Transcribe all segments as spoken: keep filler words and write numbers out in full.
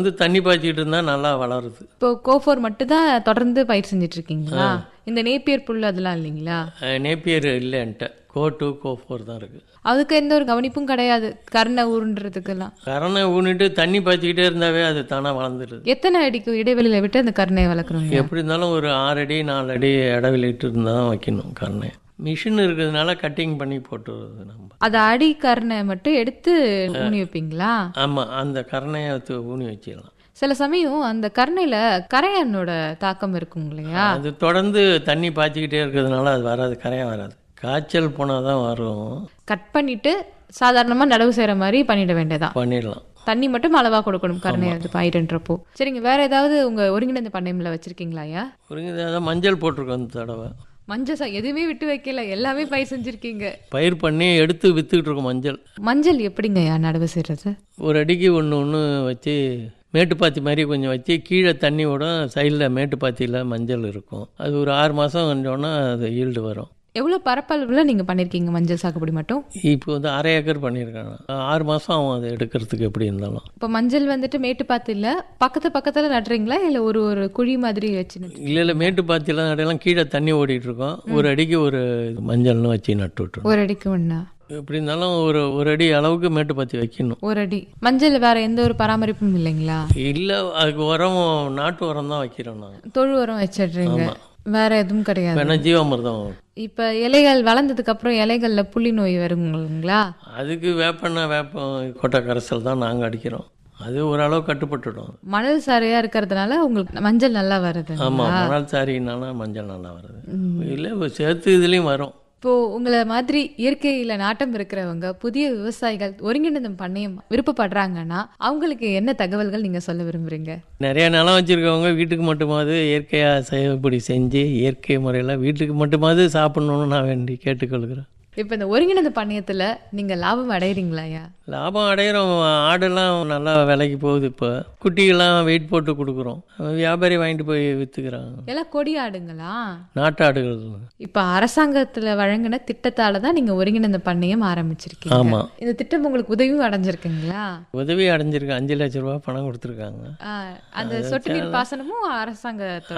தொடர்ந்து தண்ணி பாய்ச்சிக்கிட்டு இருந்தால் நல்லா வளருது. இப்போ கோஃபோர் மட்டும் தான் தொடர்ந்து பயிர் செஞ்சுட்டு இருக்கீங்களா? இந்த நேப்பியர் புல் அதெல்லாம் இல்லைங்களா? நேப்பியர் இல்லைன்ட்டு கோ டூ கோ ஃபோர் தான் இருக்குது. அதுக்கு எந்த ஒரு கவனிப்பும் கிடையாது கரணை ஊருன்றதுக்கெல்லாம்? கரணை ஊனிட்டு தண்ணி பாய்ச்சிக்கிட்டே இருந்தாவே அது தானாக வளர்ந்துடுது. எத்தனை அடிக்கு இடைவெளியில் விட்டு அந்த கருணையை வளர்க்குறோங்க? எப்படி இருந்தாலும் ஒரு ஆறு அடி நாலு அடி இடைவெளிட்டு இருந்தால் தான் வைக்கணும் கருணை. மிஷின் இருக்கிறதுனால கட்டிங் பண்ணி போட்டுருது. நம்ம அதை அடி கருணை மட்டும் எடுத்து ஊனி வைப்பீங்களா? ஆமாம், அந்த கருணையை ஊனி வச்சிடலாம். சில சமயம் அந்த கருணையில் கரையானோட தாக்கம் இருக்கும் இல்லையா? அது தொடர்ந்து தண்ணி பாய்ச்சிக்கிட்டே இருக்கிறதுனால அது வராது, கரையான் வராது. காய்ச்சல் போனால் தான் வரும். கட் பண்ணிட்டு சாதாரணமாக நடவு செய்கிற மாதிரி பண்ணிட வேண்டியதான். பண்ணிடலாம். தண்ணி மட்டும் அளவாக கொடுக்கணும் கருணை அது பயிர்ன்றப்போ. சரிங்க, வேற ஏதாவது உங்கள் ஒருங்கிணைந்த பண்ணையமில் வச்சுருக்கீங்களா ஐயா? ஒருங்கிணைந்த மஞ்சள் போட்டிருக்கோம் இந்த தடவை. மஞ்சள் சா எதுவுமே விட்டு வைக்கல, எல்லாமே பயிர் செஞ்சுருக்கீங்க. பயிர் பண்ணி எடுத்து விற்றுக்கிட்டு இருக்கோம் மஞ்சள். மஞ்சள் எப்படிங்க ஐயா நடவு செய்கிறது? ஒரு அடிக்கு ஒன்று ஒன்று வச்சு மேட்டுப்பாத்தி மாதிரி கொஞ்சம் வச்சு கீழே தண்ணி விடும், சைடில் மேட்டுப்பாத்தியில் மஞ்சள் இருக்கும். அது ஒரு ஆறு மாதம் கொஞ்சோன்னா அது ஈல்டு வரும். எவ்வளோ பரப்பளவில் நீங்கள் பண்ணியிருக்கீங்க மஞ்சள் சாகுபடி மட்டும்? இப்போ வந்து அரை ஏக்கர் பண்ணியிருக்காங்க. ஆறு மாதம் ஆகும் அது எடுக்கிறதுக்கு எப்படி இருந்தாலும். இப்போ மஞ்சள் வந்துட்டு மேட்டுப்பாத்தியில் பக்கத்து பக்கத்தில் நடுறீங்களா இல்லை ஒரு ஒரு குழி மாதிரி வச்சு? இல்லை இல்லை, மேட்டுப்பாத்தியில் நடையெல்லாம் கீழே தண்ணி ஓடிட்டு இருக்கோம். ஒரு அடிக்கு ஒரு மஞ்சள்னு வச்சு நட்டு விட்டுரும். ஒரு அடிக்கு ஒன்றா? எப்படி இருந்தாலும் ஒரு ஒரு அடி அளவுக்கு மேட்டுப்பாத்தி வைக்கணும். ஒரு அடி மஞ்சள் வேற எந்த ஒரு பராமரிப்பும் இல்லைங்களா? இல்லை, அதுக்கு உரம் நாட்டு உரம் தான் வைக்கிறோம் நாங்கள். தொழு உரம் வச்சிடுறீங்க, வேற எதுவும் கிடையாது? ஜீவாமிர்தம். இப்போ இலைகள் வளர்ந்ததுக்கு அப்புறம் இலைகள்ல புள்ளி நோய் வருங்களா? அதுக்கு வேப்பெண்ணெய் வேப்பம் கொட்டை கரைசல் தான் நாங்கள் அடிக்கிறோம். அது ஓரளவு கட்டுப்பட்டுடும். மணல் சாரையா இருக்கிறதுனால உங்களுக்கு மஞ்சள் நல்லா வருது? ஆமாம், மணல் சாரினால மஞ்சள் நல்லா வருது. இல்லை சேர்த்து இதுலேயும் வரும். இப்போ உங்களை மாதிரி இயற்கையில நாட்டம் இருக்கிறவங்க புதிய விவசாயிகள் ஒருங்கிணைந்த பண்ணையம் விருப்பப்படுறாங்கன்னா அவங்களுக்கு என்ன தகவல்கள் நீங்க சொல்ல விரும்புறீங்க? நிறைய நிலம் வச்சிருக்கவங்க வீட்டுக்கு மட்டுமாவது இயற்கையாக செய்யப்படி செஞ்சு இயற்கை முறையில் வீட்டுக்கு மட்டுமாவது சாப்பிடணும்னு நான் வேண்டி கேட்டுக்கொள்கிறேன். இப்போ இந்த ஒருங்கிணைந்த பண்ணையத்தில் நீங்கள் லாபம் அடைகிறீங்களாயா? லாபம் அடைகிறோம். ஆடெல்லாம் நல்லா விலைக்கு போகுது. இப்போ குட்டிகள்லாம் வெயிட் போட்டு கொடுக்குறோம், வியாபாரி வாங்கிட்டு போய் விற்றுக்கிறாங்க. எல்லாம் கொடி ஆடுங்களா? நாட்டாடுகள். இப்போ அரசாங்கத்தில் வழங்கின திட்டத்தால் தான் நீங்கள் ஒருங்கிணைந்த பண்ணையம் ஆரம்பிச்சிருக்கீங்க. ஆமாம். இந்த திட்டம் உங்களுக்கு உதவியும் அடைஞ்சிருக்குங்களா? உதவி அடைஞ்சிருக்கு. அஞ்சு லட்ச ரூபா பணம் கொடுத்துருக்காங்க. அந்த சொட்டு நீர் பாசனமும் அரசாங்கத்தோட.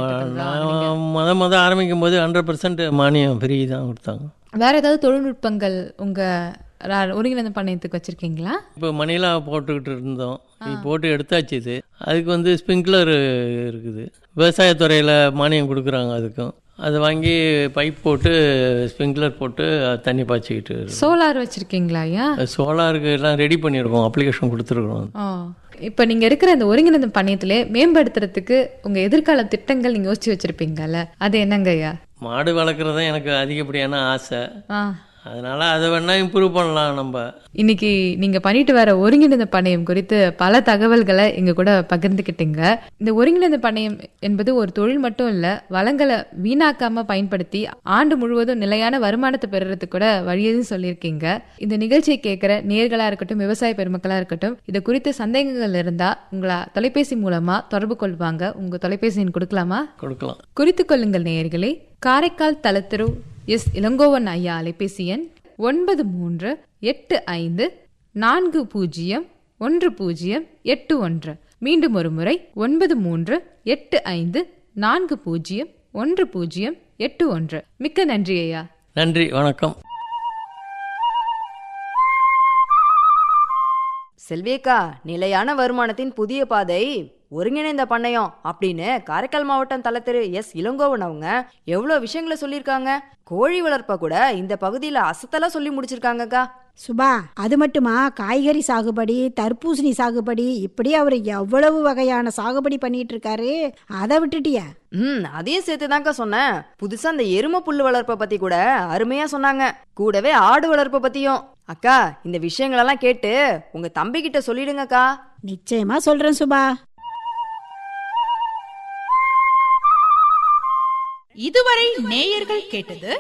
நான் முத முத ஆரம்பிக்கும் போது ஹண்ட்ரட் பர்சன்ட் மானியம் ஃப்ரீ தான் கொடுத்தாங்க. வேற ஏதாவது தொழில்நுட்பங்கள் உங்க ஒருங்கிணைந்த பண்ணையத்துக்கு வச்சிருக்கீங்களா? இப்போ மணிலா போட்டுக்கிட்டு இருந்தோம், போட்டு எடுத்தாச்சு. இது அதுக்கு வந்து ஸ்ப்ரிங்க்லர் இருக்குது, விவசாயத்துறையில் மானியம் கொடுக்குறாங்க. அதுக்கும் அதை வாங்கி பைப் போட்டு ஸ்ப்ரிங்க்லர் போட்டு தண்ணி பாய்ச்சிக்கிட்டு. சோலார் வச்சிருக்கீங்களா ஐயா? சோலாருக்கு எல்லாம் ரெடி பண்ணியிருக்கோம், அப்ளிகேஷன் கொடுத்துருக்குறோம். இப்போ நீங்கள் இருக்கிற இந்த ஒருங்கிணைந்த பண்ணையத்திலே மேம்படுத்துறதுக்கு உங்கள் எதிர்கால திட்டங்கள் நீங்கள் யோசிச்சு வச்சுருப்பீங்கல்ல, அது என்னங்க ஐயா? மாடு வளர்க்குறது எனக்கு அதிகப்படியான ஆசை. அதனால அதை வேணா இம்ப்ரூவ் பண்ணலாம் நம்ம. இன்னைக்கு நீங்க பண்ணிட்டு வர ஒருங்கிணைந்த பண்ணையம் குறித்து பல தகவல்களை எங்க கூட பகிர்ந்துக்கிட்டீங்க. இந்த ஒருங்கிணைந்த பண்ணையம் என்பது ஒரு தொழில் மட்டும் இல்ல, வளங்களை வீணாக்காம பயன்படுத்தி ஆண்டு முழுவதும் நிலையான வருமானத்தை பெறுறதுக்கு கூட வழியதும் சொல்லியிருக்கீங்க. இந்த நிகழ்ச்சியை கேட்கிற நேர்களா இருக்கட்டும், விவசாய பெருமக்களா இருக்கட்டும், இது குறித்து சந்தேகங்கள் இருந்தா உங்களா தொலைபேசி மூலமா தொடர்பு கொள்வாங்க. உங்க தொலைபேசி எண் கொடுக்கலாமா? கொடுக்கலாம். குறித்து கொள்ளுங்கள் நேயர்களே. காரைக்கால் தலத்திரு எஸ் இளங்கோவன் ஐயா அலைபேசி எண் ஒன்பது மூன்று எட்டு ஐந்து நான்கு பூஜ்ஜியம் ஒன்று பூஜ்ஜியம் எட்டு ஒன்று. மீண்டும் ஒரு முறை ஒன்பது மூன்று எட்டு ஐந்து நான்கு பூஜ்ஜியம் ஒன்று பூஜ்ஜியம் எட்டு ஒன்று. மிக்க நன்றி ஐயா. நன்றி, வணக்கம். செல்வியக்கா, நிலையான வருமானத்தின் புதிய பாதை ஒருங்கிணைந்த பண்ணையம் அப்படின்னு காரைக்கால் மாவட்டம் தலத்திரு எஸ் இளங்கோவன் அவங்க எவ்வளோ விஷயங்களை சொல்லியிருக்காங்க. கோழி வளர்ப்ப கூட இந்த பகுதியில் அசத்தெல்லாம் சொல்லி முடிச்சிருக்காங்கக்கா. சுபா, அது மட்டுமா காய்கறி சாகுபடி, தர்பூசணி சாகுபடி, இப்படி அவர் எவ்வளவு வகையான சாகுபடி பண்ணிட்டு இருக்காரு. அதை விட்டுட்டியா? ம் அதையும் சேர்த்துதான்க்கா சொன்னேன். புதுசா அந்த எருமை புல்லு வளர்ப்பை பத்தி கூட அருமையா சொன்னாங்க. கூடவே ஆடு வளர்ப்பை பத்தியும். அக்கா, இந்த விஷயங்களெல்லாம் கேட்டு உங்க தம்பி கிட்ட சொல்லிடுங்கக்கா. நிச்சயமா சொல்றேன் சுபா. இதுவரை நேயர்கள் கேட்டது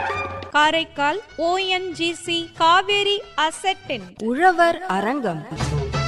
காரைக்கால் ஓ என் ஜி சி காவேரி அசெட்டின் உழவர் அரங்கம்.